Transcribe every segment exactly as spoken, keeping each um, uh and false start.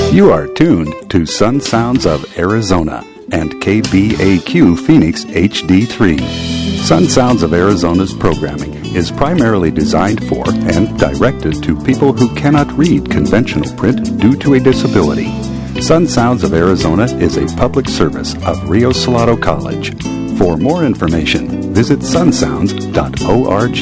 You are tuned to Sun Sounds of Arizona and K B A Q Phoenix H D three. Sun Sounds of Arizona's programming is primarily designed for and directed to people who cannot read conventional print due to a disability. Sun Sounds of Arizona is a public service of Rio Salado College. For more information, visit sun sounds dot org.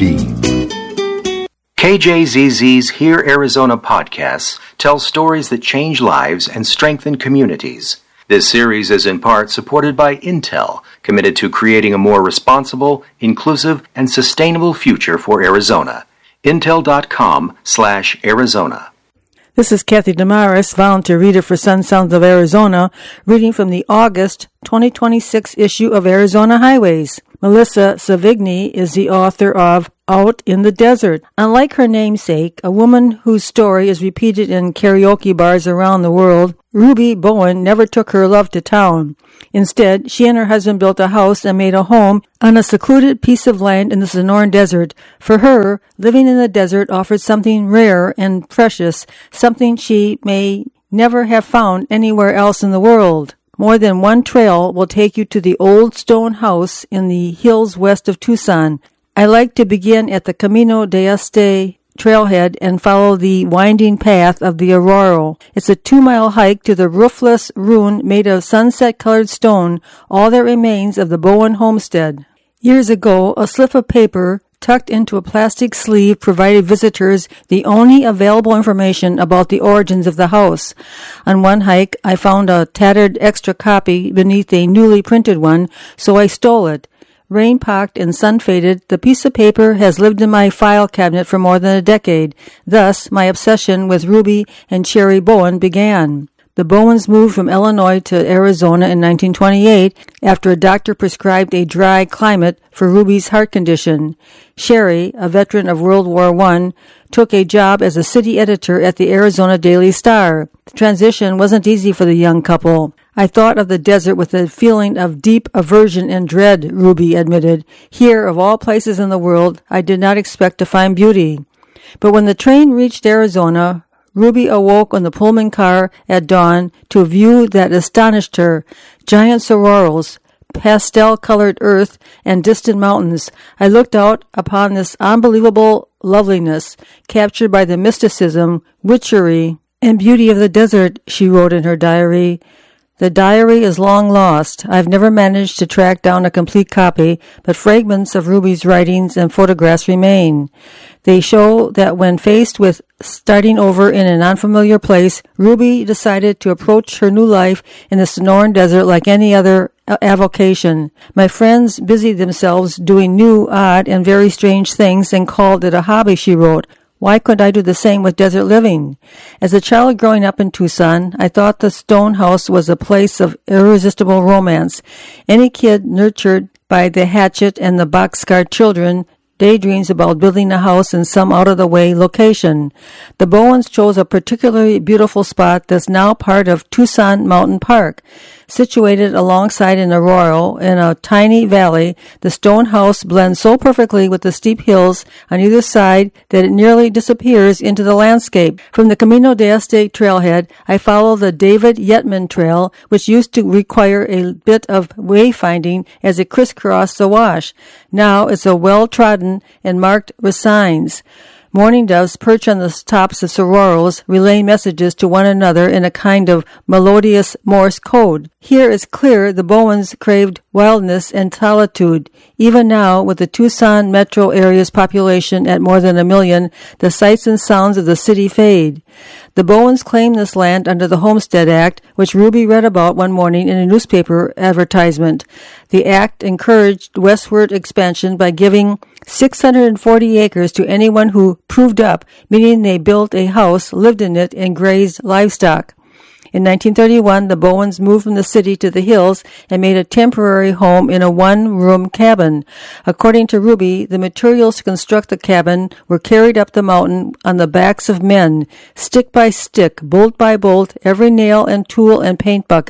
K J Z Z's Hear Arizona podcasts tell stories that change lives and strengthen communities. This series is in part supported by Intel, committed to creating a more responsible, inclusive, and sustainable future for Arizona. Intel.com slash Arizona. This is Kathy Damaris, volunteer reader for Sun Sounds of Arizona, reading from the August twenty twenty-six issue of Arizona Highways. Melissa Savigny is the author of Out in the Desert. Unlike her namesake, a woman whose story is repeated in karaoke bars around the world, Ruby Bowen never took her love to town. Instead, she and her husband built a house and made a home on a secluded piece of land in the Sonoran Desert. For her, living in the desert offered something rare and precious, something she may never have found anywhere else in the world. More than one trail will take you to the old stone house in the hills west of Tucson. I like to begin at the Camino de Este trailhead and follow the winding path of the Aurora. It's a two-mile hike to the roofless ruin made of sunset-colored stone, all that remains of the Bowen homestead. Years ago, a slip of paper tucked into a plastic sleeve provided visitors the only available information about the origins of the house. On one hike, I found a tattered extra copy beneath a newly printed one, so I stole it. Rain-pocked and sun-faded, the piece of paper has lived in my file cabinet for more than a decade. Thus, my obsession with Ruby and Cherry Bowen began. The Bowens moved from Illinois to Arizona in nineteen twenty-eight after a doctor prescribed a dry climate for Ruby's heart condition. Sherry, a veteran of World War One, took a job as a city editor at the Arizona Daily Star. The transition wasn't easy for the young couple. I thought of the desert with a feeling of deep aversion and dread, Ruby admitted. Here, of all places in the world, I did not expect to find beauty. But when the train reached Arizona, Ruby awoke on the Pullman car at dawn to a view that astonished her. Giant saguaros, pastel-colored earth, and distant mountains. I looked out upon this unbelievable loveliness, captured by the mysticism, witchery, and beauty of the desert, she wrote in her diary. The diary is long lost. I've never managed to track down a complete copy, but fragments of Ruby's writings and photographs remain. They show that when faced with starting over in an unfamiliar place, Ruby decided to approach her new life in the Sonoran Desert like any other avocation. My friends busied themselves doing new, odd, and very strange things and called it a hobby, she wrote. Why couldn't I do the same with desert living? As a child growing up in Tucson, I thought the stone house was a place of irresistible romance. Any kid nurtured by the hatchet and the boxcar children daydreams about building a house in some out-of-the-way location. The Bowens chose a particularly beautiful spot that's now part of Tucson Mountain Park. Situated alongside an arroyo in a tiny valley, the stone house blends so perfectly with the steep hills on either side that it nearly disappears into the landscape. From the Camino de Este trailhead, I follow the David Yetman Trail, which used to require a bit of wayfinding as it crisscrossed the wash. Now it's a well-trodden and marked with signs. Mourning doves perch on the tops of saguaros, relaying messages to one another in a kind of melodious Morse code. Here it's clear the Bowens craved wildness and solitude. Even now, with the Tucson metro area's population at more than a million, the sights and sounds of the city fade. The Bowens claimed this land under the Homestead Act, which Ruby read about one morning in a newspaper advertisement. The act encouraged westward expansion by giving six hundred forty acres to anyone who proved up, meaning they built a house, lived in it, and grazed livestock. In nineteen thirty-one, the Bowens moved from the city to the hills and made a temporary home in a one-room cabin. According to Ruby, the materials to construct the cabin were carried up the mountain on the backs of men, stick by stick, bolt by bolt, every nail and tool and paint bucket.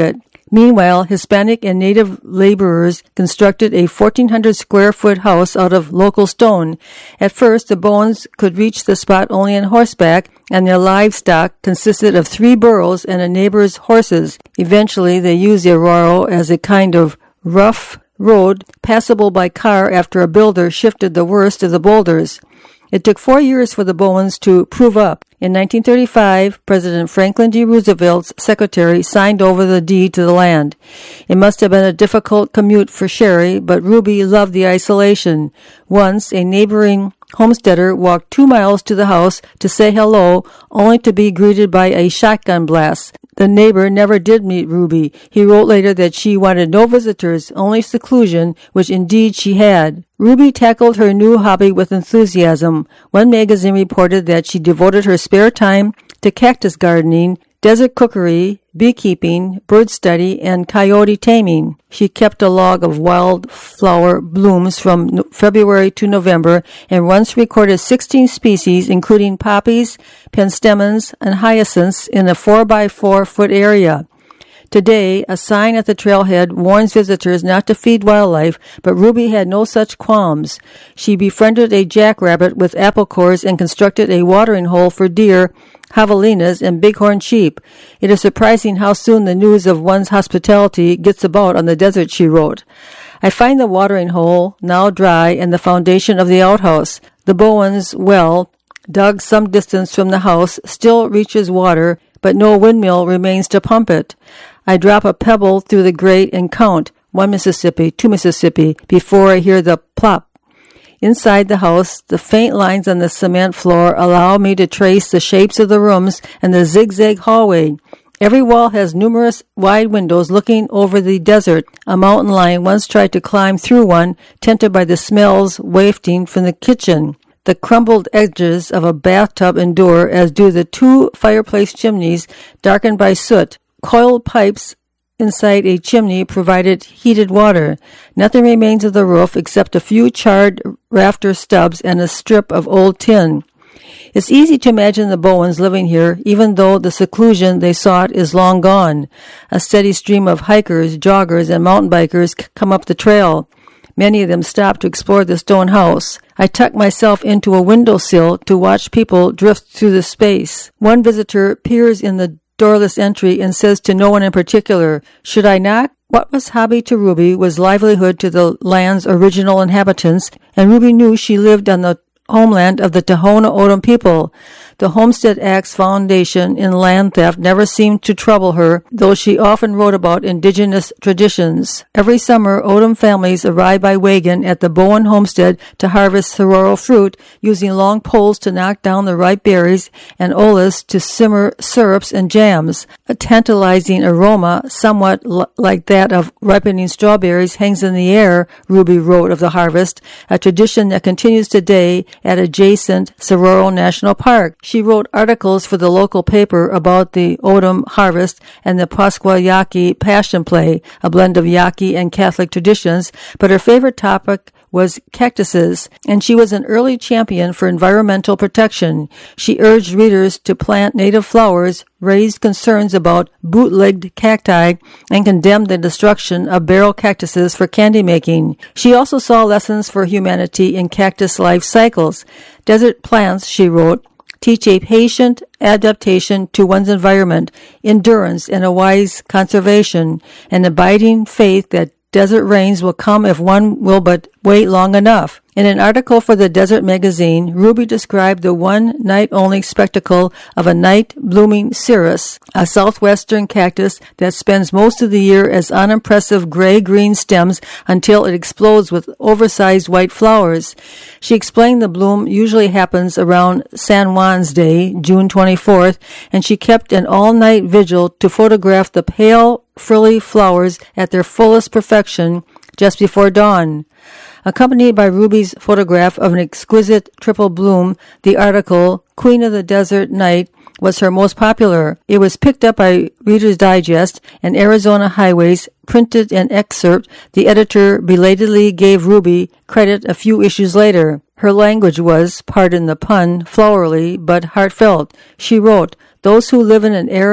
Meanwhile, Hispanic and native laborers constructed a fourteen hundred square foot house out of local stone. At first, the Bowens could reach the spot only on horseback, and their livestock consisted of three burros and a neighbor's horses. Eventually, they used the Arroyo as a kind of rough road passable by car after a builder shifted the worst of the boulders. It took four years for the Bowens to prove up. In nineteen thirty-five, President Franklin D. Roosevelt's secretary signed over the deed to the land. It must have been a difficult commute for Sherry, but Ruby loved the isolation. Once, a neighboring homesteader walked two miles to the house to say hello, only to be greeted by a shotgun blast. The neighbor never did meet Ruby. He wrote later that she wanted no visitors, only seclusion, which indeed she had. Ruby tackled her new hobby with enthusiasm. One magazine reported that she devoted her spare time to cactus gardening, desert cookery, beekeeping, bird study, and coyote taming. She kept a log of wildflower blooms from February to November and once recorded sixteen species, including poppies, penstemons, and hyacinths in a four by four foot area. Today, a sign at the trailhead warns visitors not to feed wildlife, but Ruby had no such qualms. She befriended a jackrabbit with apple cores and constructed a watering hole for deer, javelinas, and bighorn sheep. It is surprising how soon the news of one's hospitality gets about on the desert, she wrote. I find the watering hole, now dry, and the foundation of the outhouse. The Bowens well, dug some distance from the house, still reaches water, but no windmill remains to pump it. I drop a pebble through the grate and count, one Mississippi, two Mississippi, before I hear the plop. Inside the house, the faint lines on the cement floor allow me to trace the shapes of the rooms and the zigzag hallway. Every wall has numerous wide windows looking over the desert. A mountain lion once tried to climb through one, tempted by the smells wafting from the kitchen. The crumbled edges of a bathtub endure, as do the two fireplace chimneys darkened by soot. Coiled pipes inside a chimney provided heated water. Nothing remains of the roof except a few charred rafter stubs and a strip of old tin. It's easy to imagine the Bowens living here, even though the seclusion they sought is long gone. A steady stream of hikers, joggers, and mountain bikers come up the trail. Many of them stop to explore the stone house. I tuck myself into a windowsill to watch people drift through the space. One visitor peers in the doorless entry and says to no one in particular, "Should I knock?" What was hobby to Ruby was livelihood to the land's original inhabitants, and Ruby knew she lived on the homeland of the Tohono O'odham people. The Homestead Act's foundation in land theft never seemed to trouble her, though she often wrote about indigenous traditions. Every summer, O'odham families arrived by wagon at the Bowen homestead to harvest sororo fruit, using long poles to knock down the ripe berries and ollas to simmer syrups and jams. A tantalizing aroma, somewhat l- like that of ripening strawberries, hangs in the air, Ruby wrote of the harvest, a tradition that continues today at adjacent Sororo National Park. She wrote articles for the local paper about the O'odham harvest and the Pascua Yaqui Passion Play, a blend of Yaqui and Catholic traditions, but her favorite topic was cactuses, and she was an early champion for environmental protection. She urged readers to plant native flowers, raised concerns about bootlegged cacti, and condemned the destruction of barrel cactuses for candy making. She also saw lessons for humanity in cactus life cycles. Desert plants, she wrote, teach a patient adaptation to one's environment, endurance, and a wise conservation, an abiding faith that desert rains will come if one will but wait long enough. In an article for the Desert magazine, Ruby described the one-night-only spectacle of a night-blooming cirrus, a southwestern cactus that spends most of the year as unimpressive gray-green stems until it explodes with oversized white flowers. She explained the bloom usually happens around San Juan's Day, June twenty-fourth, and she kept an all-night vigil to photograph the pale, frilly flowers at their fullest perfection just before dawn. Accompanied by Ruby's photograph of an exquisite triple bloom, the article, Queen of the Desert Night, was her most popular. It was picked up by Reader's Digest and Arizona Highways, printed an excerpt. The editor belatedly gave Ruby credit a few issues later. Her language was, pardon the pun, flowery but heartfelt. She wrote, "Those who live in an arid,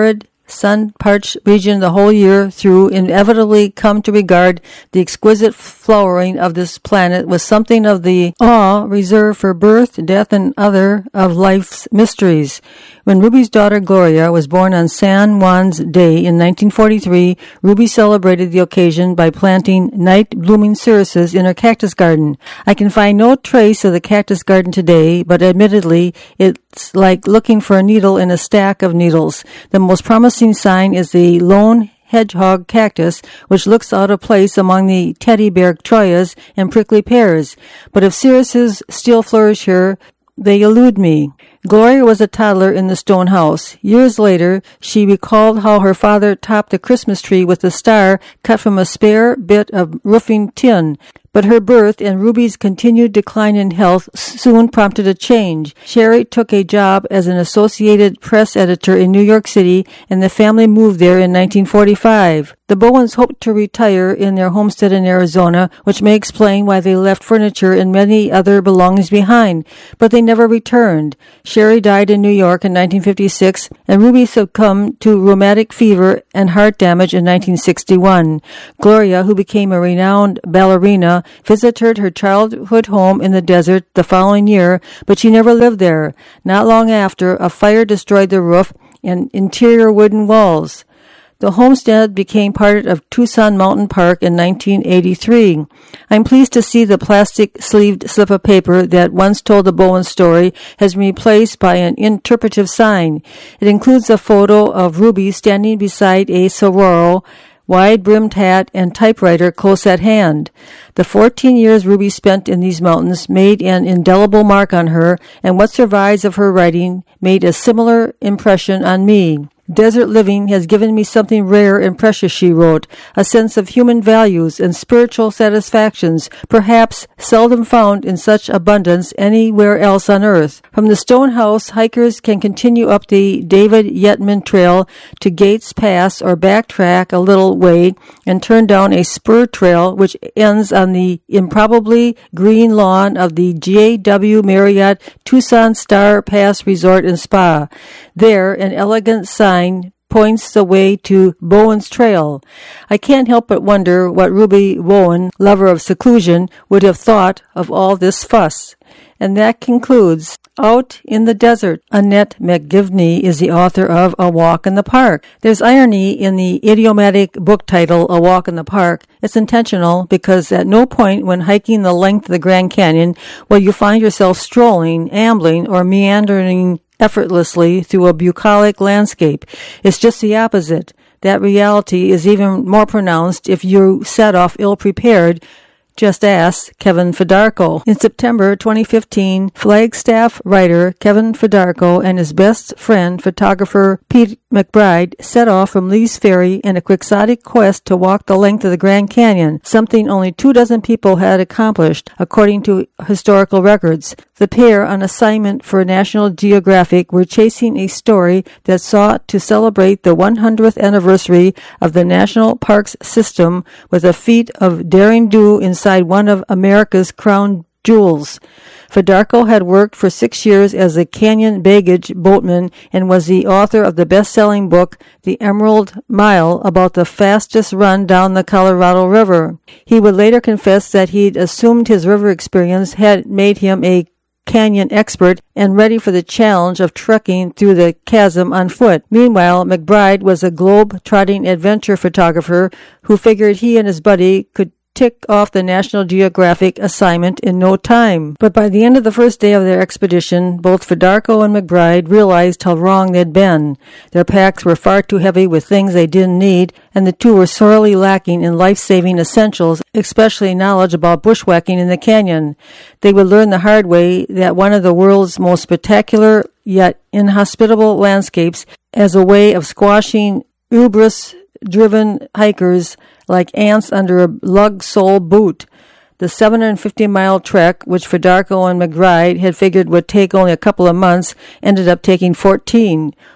sun-parched region the whole year through, inevitably come to regard the exquisite flowering of this planet with something of the awe reserved for birth, death, and other of life's mysteries. When Ruby's daughter Gloria was born on San Juan's Day in nineteen forty-three, Ruby celebrated the occasion by planting night-blooming cirices in her cactus garden. I can find no trace of the cactus garden today, but admittedly, it's like looking for a needle in a stack of needles. The most promising sign is the lone hedgehog cactus, which looks out of place among the teddy bear troyas and prickly pears. But if cirices still flourish here, they elude me. Gloria was a toddler in the stone house. Years later, she recalled how her father topped the Christmas tree with a star cut from a spare bit of roofing tin. But her birth and Ruby's continued decline in health soon prompted a change. Sherry took a job as an Associated Press editor in New York City, and the family moved there in nineteen forty-five. The Bowens hoped to retire in their homestead in Arizona, which may explain why they left furniture and many other belongings behind, but they never returned. Sherry died in New York in nineteen fifty-six, and Ruby succumbed to rheumatic fever and heart damage in nineteen sixty-one. Gloria, who became a renowned ballerina, visited her childhood home in the desert the following year, but she never lived there. Not long after, a fire destroyed the roof and interior wooden walls. The homestead became part of Tucson Mountain Park in nineteen eighty-three. I'm pleased to see the plastic-sleeved slip of paper that once told the Bowen story has been replaced by an interpretive sign. It includes a photo of Ruby standing beside a Saguaro, wide-brimmed hat, and typewriter close at hand. The fourteen years Ruby spent in these mountains made an indelible mark on her, and what survives of her writing made a similar impression on me. Desert living has given me something rare and precious, she wrote, a sense of human values and spiritual satisfactions, perhaps seldom found in such abundance anywhere else on earth. From the stone house, hikers can continue up the David Yetman Trail to Gates Pass or backtrack a little way and turn down a spur trail which ends on the improbably green lawn of the J W Marriott Tucson Star Pass Resort and Spa. There, an elegant sign points the way to Bowen's Trail. I can't help but wonder what Ruby Bowen, lover of seclusion, would have thought of all this fuss. And that concludes Out in the Desert. Annette McGivney is the author of A Walk in the Park. There's irony in the idiomatic book title, A Walk in the Park. It's intentional because at no point when hiking the length of the Grand Canyon will you find yourself strolling, ambling, or meandering effortlessly through a bucolic landscape. It's just the opposite. That reality is even more pronounced if you set off ill-prepared. Just ask Kevin Fedarko. In September twenty fifteen, Flagstaff writer Kevin Fedarko and his best friend, photographer Pete McBride, set off from Lee's Ferry in a quixotic quest to walk the length of the Grand Canyon, something only two dozen people had accomplished, according to historical records. The pair, on assignment for National Geographic, were chasing a story that sought to celebrate the one hundredth anniversary of the National Parks System with a feat of daring do inside one of America's crown jewels. Fedarko had worked for six years as a canyon baggage boatman and was the author of the best-selling book, The Emerald Mile, about the fastest run down the Colorado River. He would later confess that he'd assumed his river experience had made him a canyon expert and ready for the challenge of trekking through the chasm on foot. Meanwhile, McBride was a globe-trotting adventure photographer who figured he and his buddy could tick off the National Geographic assignment in no time. But by the end of the first day of their expedition, both Fedarko and McBride realized how wrong they'd been. Their packs were far too heavy with things they didn't need, and the two were sorely lacking in life-saving essentials, especially knowledge about bushwhacking in the canyon. They would learn the hard way that one of the world's most spectacular yet inhospitable landscapes, as a way of squashing hubris-driven hikers like ants under a lug-sole boot. The seven hundred fifty mile trek, which Fedarko and McBride had figured would take only a couple of months, ended up taking fourteen.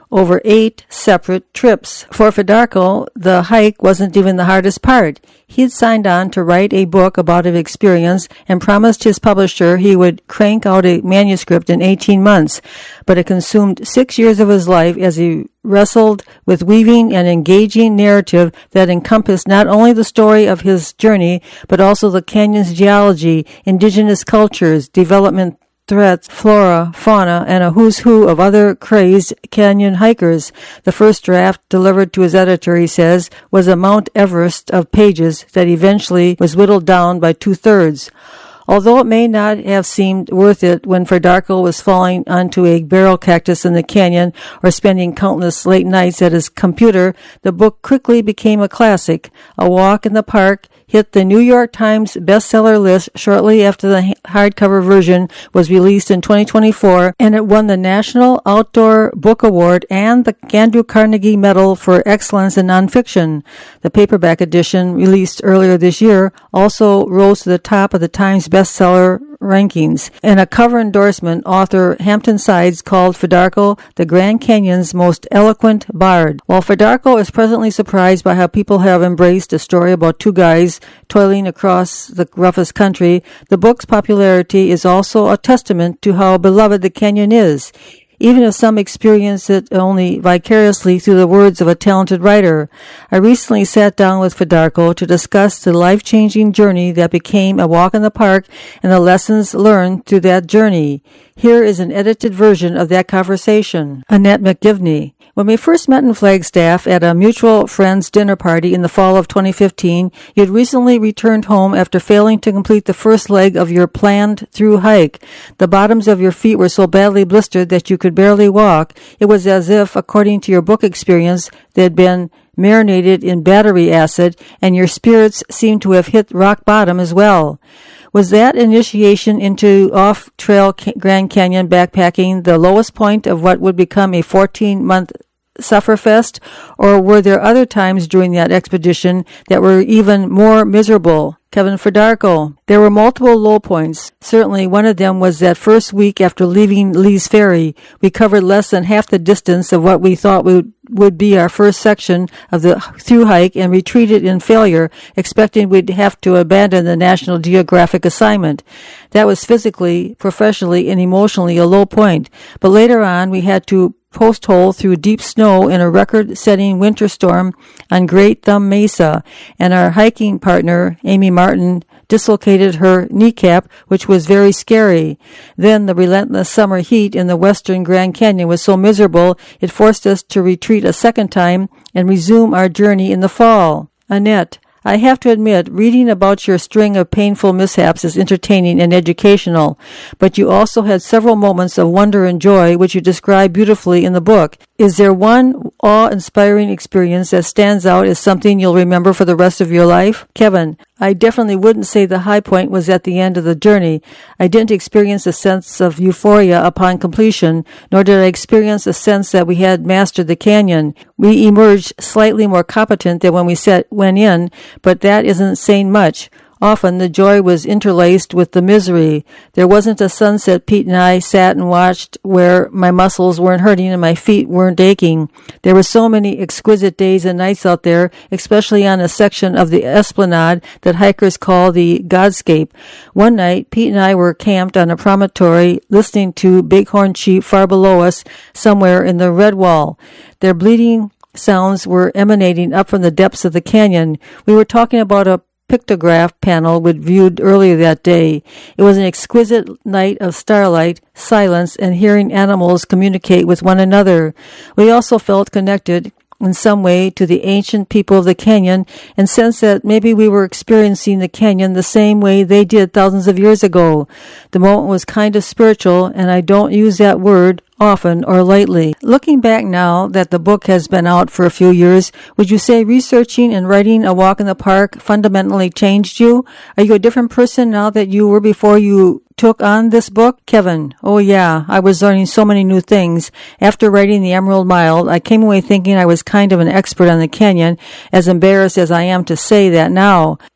over eight separate trips. For Federico, the hike wasn't even the hardest part. He'd signed on to write a book about his experience and promised his publisher he would crank out a manuscript in eighteen months, but it consumed six years of his life as he wrestled with weaving an engaging narrative that encompassed not only the story of his journey, but also the canyon's geology, indigenous cultures, development threats, flora, fauna, and a who's who of other crazed canyon hikers. The first draft delivered to his editor, he says, was a Mount Everest of pages that eventually was whittled down by two-thirds. Although it may not have seemed worth it when Federico was falling onto a barrel cactus in the canyon or spending countless late nights at his computer, the book quickly became a classic. A Walk in the Park hit the New York Times bestseller list shortly after the hardcover version was released in twenty twenty-four, and it won the National Outdoor Book Award and the Andrew Carnegie Medal for Excellence in Nonfiction. The paperback edition, released earlier this year, also rose to the top of the Times bestseller rankings. In a cover endorsement, author Hampton Sides called Federico the Grand Canyon's most eloquent bard. While Federico is presently surprised by how people have embraced a story about two guys toiling across the roughest country, the book's popularity is also a testament to how beloved the canyon is, even if some experience it only vicariously through the words of a talented writer. I recently sat down with Federico to discuss the life-changing journey that became A Walk in the Park and the lessons learned through that journey. Here is an edited version of that conversation. Annette McGivney. When we first met in Flagstaff at a mutual friend's dinner party in the fall of twenty fifteen, you had recently returned home after failing to complete the first leg of your planned through hike. The bottoms of your feet were so badly blistered that you could barely walk. It was as if, according to your book experience, they had been marinated in battery acid, and your spirits seemed to have hit rock bottom as well. Was that initiation into off-trail Grand Canyon backpacking the lowest point of what would become a fourteen-month sufferfest, or were there other times during that expedition that were even more miserable? Kevin Federico. There were multiple low points. Certainly one of them was that first week after leaving Lee's Ferry. We covered less than half the distance of what we thought would, would be our first section of the through hike and retreated in failure, expecting we'd have to abandon the National Geographic assignment. That was physically, professionally, and emotionally a low point. But later on, we had to post hole through deep snow in a record-setting winter storm on Great Thumb Mesa, and our hiking partner, Amy Martin, dislocated her kneecap, which was very scary. Then the relentless summer heat in the western Grand Canyon was so miserable it forced us to retreat a second time and resume our journey in the fall. Annette. I have to admit, reading about your string of painful mishaps is entertaining and educational, but you also had several moments of wonder and joy, which you describe beautifully in the book. Is there one awe-inspiring experience that stands out as something you'll remember for the rest of your life? Kevin, I definitely wouldn't say the high point was at the end of the journey. I didn't experience a sense of euphoria upon completion, nor did I experience a sense that we had mastered the canyon. We emerged slightly more competent than when we set went in, but that isn't saying much. Often the joy was interlaced with the misery. There wasn't a sunset Pete and I sat and watched where my muscles weren't hurting and my feet weren't aching. There were so many exquisite days and nights out there, especially on a section of the Esplanade that hikers call the Godscape. One night, Pete and I were camped on a promontory listening to bighorn sheep far below us somewhere in the red wall. Their bleating sounds were emanating up from the depths of the canyon. We were talking about a pictograph panel we'd viewed earlier that day. It was an exquisite night of starlight, silence, and hearing animals communicate with one another. We also felt connected in some way to the ancient people of the canyon and sensed that maybe we were experiencing the canyon the same way they did thousands of years ago. The moment was kind of spiritual, and I don't use that word often or lightly. Looking back now that the book has been out for a few years, would you say researching and writing A Walk in the Park fundamentally changed you? Are you a different person now that you were before you took on this book? Kevin, oh yeah, I was learning so many new things. After writing The Emerald Mile, I came away thinking I was kind of an expert on the canyon, as embarrassed as I am to say that now.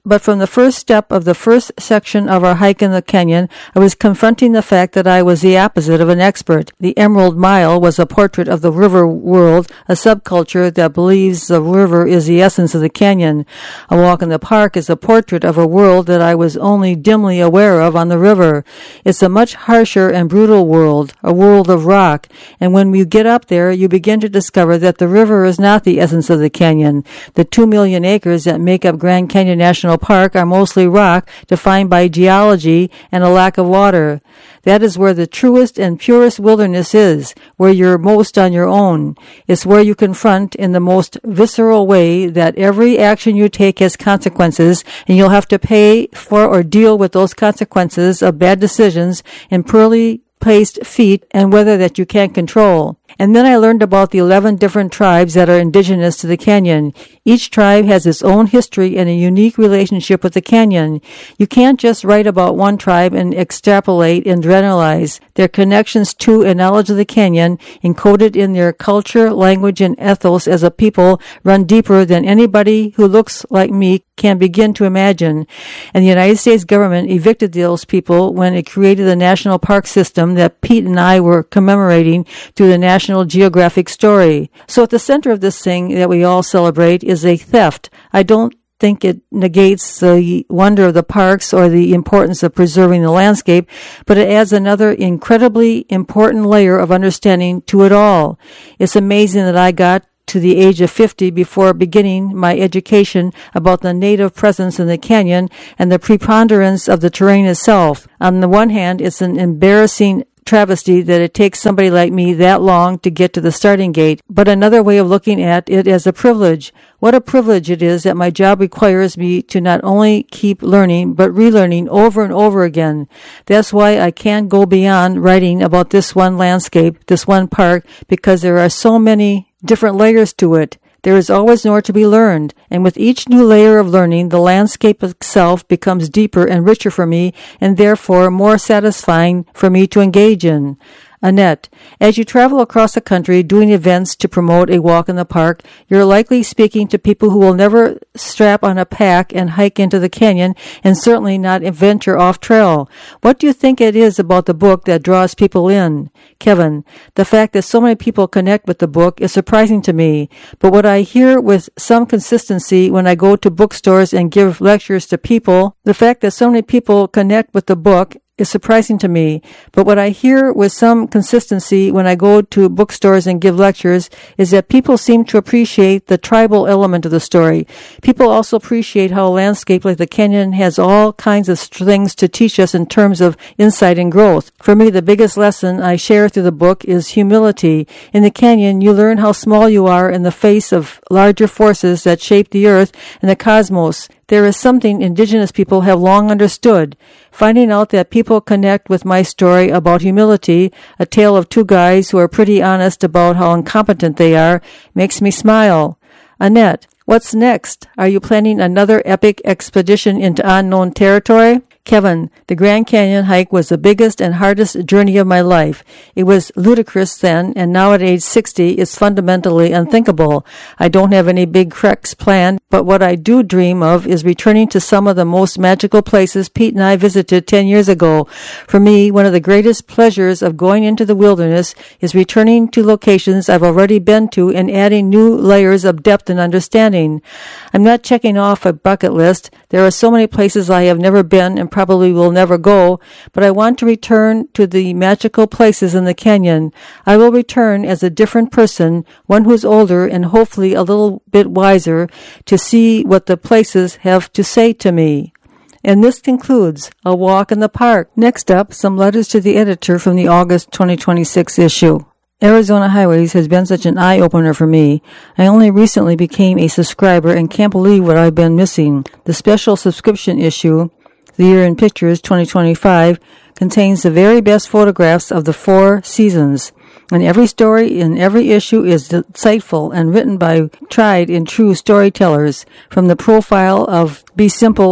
But from the first step of the first section of our hike in the canyon, I was confronting the fact that I was the opposite of an expert. The Emerald Mile was a portrait of the river world, a subculture that believes the river is the essence of the canyon. A Walk in the Park is a portrait of a world that I was only dimly aware of on the river. It's a much harsher and brutal world, a world of rock, and when you get up there, you begin to discover that the river is not the essence of the canyon. The two million acres that make up Grand Canyon National Park are mostly rock, defined by geology and a lack of water. That is where the truest and purest wilderness is, where you're most on your own. It's where you confront in the most visceral way that every action you take has consequences, and you'll have to pay for or deal with those consequences of bad decisions in poorly placed feet and weather that you can't control. And then I learned about the eleven different tribes that are indigenous to the canyon. Each tribe has its own history and a unique relationship with the canyon. You can't just write about one tribe and extrapolate and generalize. Their connections to and knowledge of the canyon, encoded in their culture, language, and ethos as a people, run deeper than anybody who looks like me can begin to imagine. And the United States government evicted those people when it created the national park system that Pete and I were commemorating through the National Geographic story. So at the center of this thing that we all celebrate is a theft. I don't think it negates the wonder of the parks or the importance of preserving the landscape, but it adds another incredibly important layer of understanding to it all. It's amazing that I got to the age of fifty before beginning my education about the native presence in the canyon and the preponderance of the terrain itself. On the one hand, it's an embarrassing travesty that it takes somebody like me that long to get to the starting gate, but another way of looking at it as a privilege. What a privilege it is that my job requires me to not only keep learning, but relearning over and over again. That's why I can't go beyond writing about this one landscape, this one park, because there are so many different layers to it. There is always more to be learned, and with each new layer of learning, the landscape itself becomes deeper and richer for me, and therefore more satisfying for me to engage in. Annette, as you travel across the country doing events to promote a walk in the park, you're likely speaking to people who will never strap on a pack and hike into the canyon, and certainly not venture off trail. What do you think it is about the book that draws people in? Kevin, the fact that so many people connect with the book is surprising to me, but what I hear with some consistency when I go to bookstores and give lectures to people, the fact that so many people connect with the book is surprising to me, but what I hear with some consistency when I go to bookstores and give lectures is that people seem to appreciate the tribal element of the story. People also appreciate how a landscape like the canyon has all kinds of things to teach us in terms of insight and growth. For me, the biggest lesson I share through the book is humility. In the canyon, you learn how small you are in the face of larger forces that shape the earth and the cosmos. There is something indigenous people have long understood. Finding out that people connect with my story about humility, a tale of two guys who are pretty honest about how incompetent they are, makes me smile. Annette, what's next? Are you planning another epic expedition into unknown territory? Kevin, the Grand Canyon hike was the biggest and hardest journey of my life. It was ludicrous then, and now at age sixty, it's fundamentally unthinkable. I don't have any big treks planned, but what I do dream of is returning to some of the most magical places Pete and I visited ten years ago. For me, one of the greatest pleasures of going into the wilderness is returning to locations I've already been to and adding new layers of depth and understanding. I'm not checking off a bucket list. There are so many places I have never been and probably will never go, but I want to return to the magical places in the canyon. I will return as a different person, one who's older and hopefully a little bit wiser, to see what the places have to say to me. And this concludes A Walk in the Park. Next up, some letters to the editor from the August twenty twenty-six issue. Arizona Highways has been such an eye-opener for me. I only recently became a subscriber and can't believe what I've been missing. The special subscription issue, The Year in Pictures twenty twenty-five, contains the very best photographs of the four seasons. And every story in every issue is insightful and written by tried and true storytellers. From the profile of Be Simple and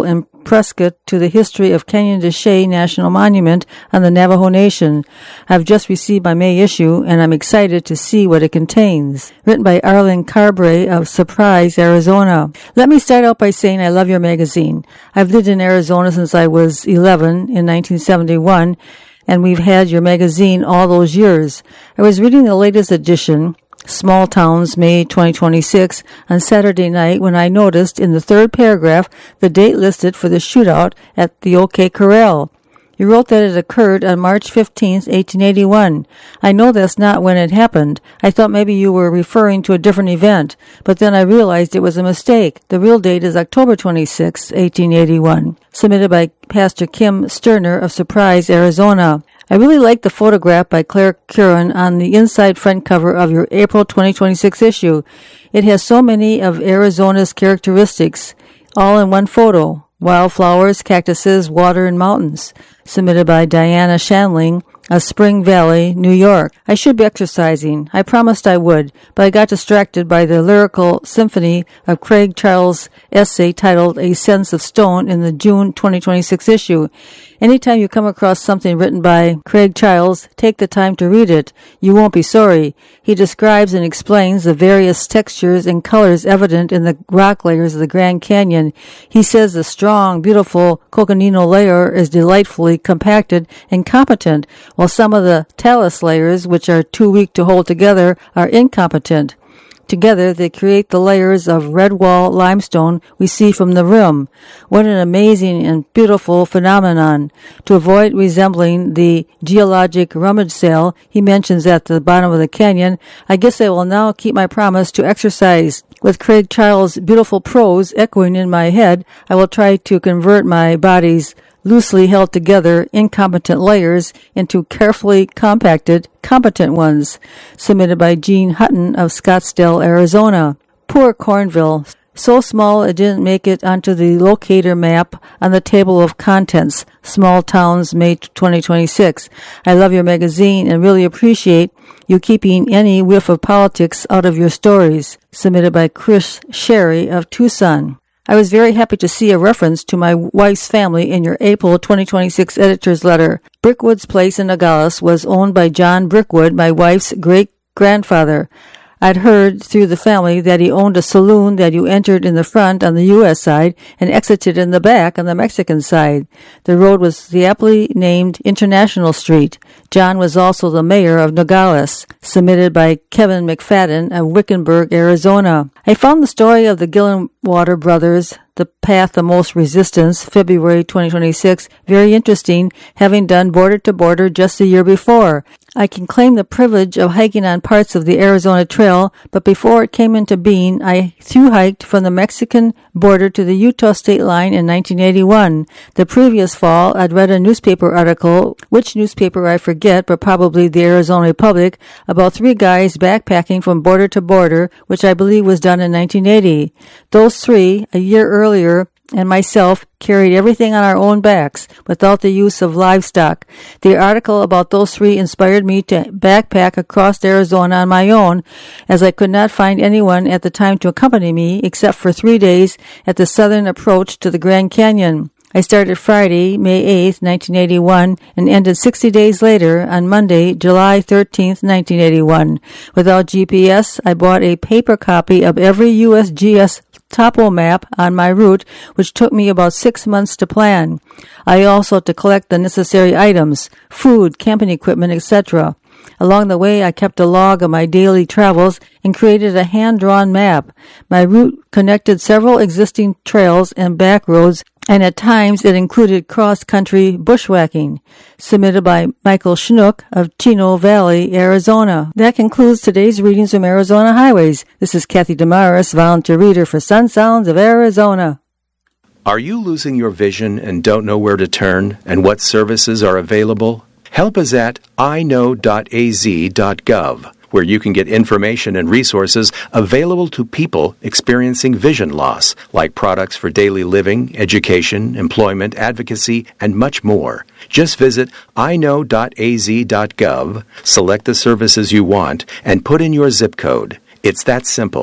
Prescott to the history of Canyon de Chelly National Monument on the Navajo Nation. I've just received my May issue, and I'm excited to see what it contains. Written by Arlen Carbre of Surprise, Arizona. Let me start out by saying I love your magazine. I've lived in Arizona since I was eleven in nineteen seventy-one, and we've had your magazine all those years. I was reading the latest edition, Small Towns, May twenty twenty-six, on Saturday night when I noticed in the third paragraph the date listed for the shootout at the OK Corral. You wrote that it occurred on March fifteenth, eighteen eighty-one. I know that's not when it happened. I thought maybe you were referring to a different event, but then I realized it was a mistake. The real date is October twenty-sixth, eighteen eighty-one. Submitted by Pastor Kim Sterner of Surprise, Arizona. I really like the photograph by Claire Curran on the inside front cover of your April twenty twenty-six issue. It has so many of Arizona's characteristics, all in one photo. Wildflowers, cactuses, water, and mountains. Submitted by Diana Shanling of Spring Valley, New York. I should be exercising. I promised I would, but I got distracted by the lyrical symphony of Craig Charles' essay titled A Sense of Stone in the June twenty twenty-six issue. Anytime you come across something written by Craig Charles, take the time to read it. You won't be sorry. He describes and explains the various textures and colors evident in the rock layers of the Grand Canyon. He says the strong, beautiful Coconino layer is delightfully compacted and competent, while some of the talus layers, which are too weak to hold together, are incompetent. Together, they create the layers of red wall limestone we see from the rim. What an amazing and beautiful phenomenon. To avoid resembling the geologic rummage sale he mentions at the bottom of the canyon, I guess I will now keep my promise to exercise. With Craig Charles' beautiful prose echoing in my head, I will try to convert my body's loosely held together, incompetent layers into carefully compacted, competent ones. Submitted by Gene Hutton of Scottsdale, Arizona. Poor Cornville. So small it didn't make it onto the locator map on the table of contents. Small Towns, May twenty twenty-six. I love your magazine and really appreciate you keeping any whiff of politics out of your stories. Submitted by Chris Sherry of Tucson. I was very happy to see a reference to my wife's family in your April twenty twenty-six editor's letter. Brickwood's place in Nogales was owned by John Brickwood, my wife's great-grandfather. I'd heard through the family that he owned a saloon that you entered in the front on the U S side and exited in the back on the Mexican side. The road was the aptly named International Street. John was also the mayor of Nogales. Submitted by Kevin McFadden of Wickenburg, Arizona. I found the story of the Gillenwater brothers, The Path of Most Resistance, February twenty twenty-six, very interesting, having done Border to Border just the year before. I can claim the privilege of hiking on parts of the Arizona Trail, but before it came into being, I thru-hiked from the Mexican border to the Utah state line in nineteen eighty-one. The previous fall, I'd read a newspaper article, which newspaper I forget, but probably the Arizona Republic, about three guys backpacking from border to border, which I believe was done in nineteen eighty. Those three, a year earlier, and myself carried everything on our own backs without the use of livestock. The article about those three inspired me to backpack across Arizona on my own, as I could not find anyone at the time to accompany me except for three days at the southern approach to the Grand Canyon. I started Friday, May eighth, nineteen eighty-one, and ended sixty days later on Monday, July thirteenth, nineteen eighty-one. Without G P S, I bought a paper copy of every U S G S topo map on my route, which took me about six months to plan. I also had to collect the necessary items, food, camping equipment, et cetera. Along the way, I kept a log of my daily travels and created a hand-drawn map. My route connected several existing trails and back roads, and at times it included cross-country bushwhacking. Submitted by Michael Schnook of Chino Valley, Arizona. That concludes today's readings from Arizona Highways. This is Kathy Damaris, volunteer reader for Sun Sounds of Arizona. Are you losing your vision and don't know where to turn and what services are available? Help us at i know dot a z dot gov, where you can get information and resources available to people experiencing vision loss, like products for daily living, education, employment, advocacy, and much more. Just visit i know dot a z dot gov, select the services you want, and put in your zip code. It's that simple.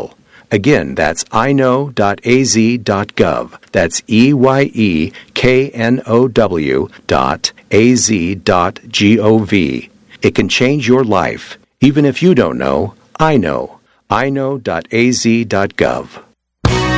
Again, that's e y k n o w dot a z dot gov. That's E Y E K N O W dot A Z dot G O V. It can change your life. Even if you don't know, I know. e y k n o w dot a z dot gov.